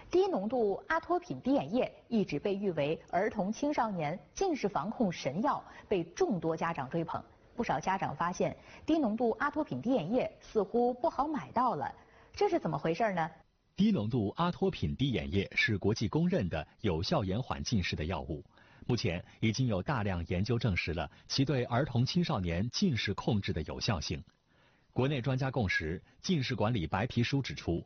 低浓度阿托品滴眼液一直被誉为儿童青少年近视防控神药，被众多家长追捧。不少家长发现，低浓度阿托品滴眼液似乎不好买到了，这是怎么回事呢？ 低浓度阿托品滴眼液是国际公认的有效延缓近视的药物。目前已经有大量研究证实了其对儿童青少年近视控制的有效性。国内专家共识，近视管理白皮书指出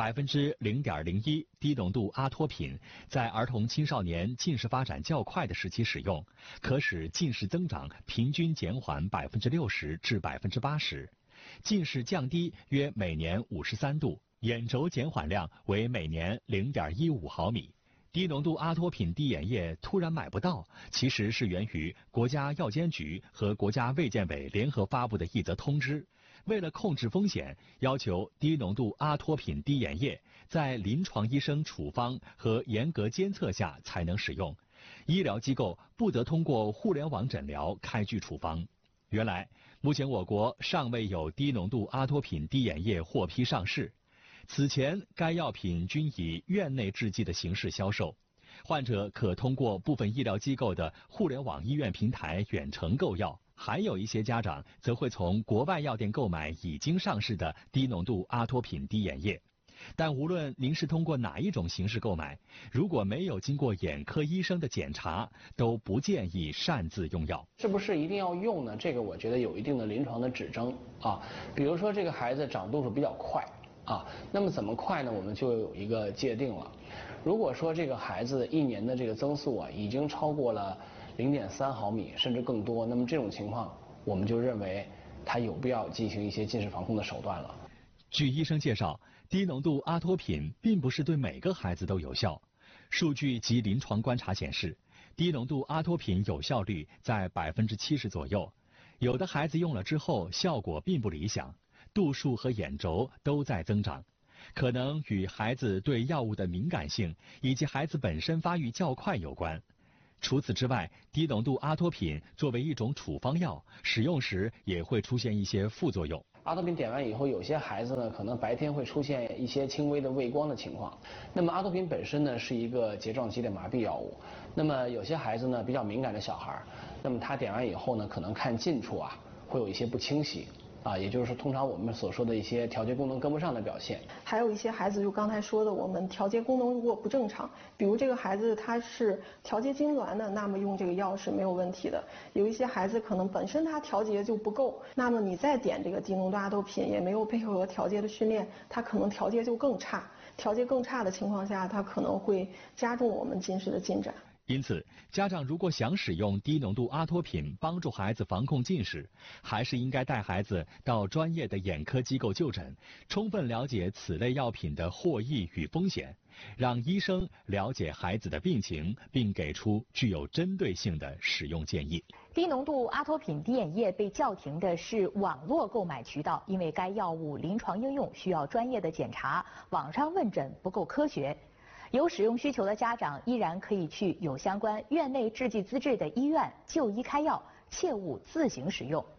，0.01%低浓度阿托品在儿童青少年近视发展较快的时期使用，可使近视增长平均减缓60%至80%，近视降低约每年53度，眼轴减缓量为每年0.15毫米。低浓度阿托品滴眼液突然买不到，其实是源于国家药监局和国家卫健委联合发布的一则通知。为了控制风险，要求低浓度阿托品滴眼液在临床医生处方和严格监测下才能使用，医疗机构不得通过互联网诊疗开具处方。原来，目前我国尚未有低浓度阿托品滴眼液获批上市。此前，该药品均以院内制剂的形式销售，患者可通过部分医疗机构的互联网医院平台远程购药。还有一些家长则会从国外药店购买已经上市的低浓度阿托品滴眼液。但无论您是通过哪一种形式购买，如果没有经过眼科医生的检查，都不建议擅自用药。 是不是一定要用呢？这个我觉得有一定的临床的指征啊。比如说这个孩子长度数比较快啊，那么怎么快呢？我们就有一个界定了。如果说这个孩子一年的这个增速啊，已经超过了0.3毫米甚至更多，那么这种情况我们就认为他有必要进行一些近视防控的手段了。 据医生介绍，低浓度阿托品并不是对每个孩子都有效。数据及临床观察显示，低浓度阿托品有效率在70%左右，有的孩子用了之后效果并不理想，度数和眼轴都在增长，可能与孩子对药物的敏感性以及孩子本身发育较快有关。除此之外，低浓度阿托品作为一种处方药，使用时也会出现一些副作用。 阿托品点完以后，有些孩子呢可能白天会出现一些轻微的畏光的情况。那么阿托品本身呢是一个睫状肌的麻痹药物，那么有些孩子呢比较敏感的小孩，那么他点完以后呢，可能看近处啊会有一些不清晰。也就是说，通常我们所说的一些调节功能跟不上的表现。 还有一些孩子，就刚才说的，我们调节功能如果不正常，比如这个孩子他是调节痉挛的，那么用这个药是没有问题的。有一些孩子可能本身他调节就不够，那么你再点这个低浓度阿托品，也没有配合调节的训练，他可能调节就更差。调节更差的情况下，他可能会加重我们近视的进展。 因此，家长如果想使用低浓度阿托品帮助孩子防控近视，还是应该带孩子到专业的眼科机构就诊，充分了解此类药品的获益与风险，让医生了解孩子的病情，并给出具有针对性的使用建议。 低浓度阿托品滴眼液被叫停的是网络购买渠道，因为该药物临床应用需要专业的检查，网上问诊不够科学。有使用需求的家长依然可以去有相关院内制剂资质的医院就医开药，切勿自行使用。